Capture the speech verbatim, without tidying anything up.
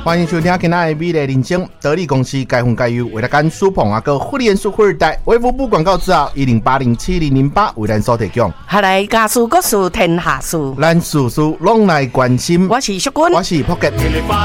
欢迎收听今天的美丽人生，得力公司该分该优为了干舒捧啊个福利素富二代，微服部广告之后一零八零七零零八为咱所提供。 下来家事国事天下事， 咱事事拢来关心。 我是淑君， 我是福杰。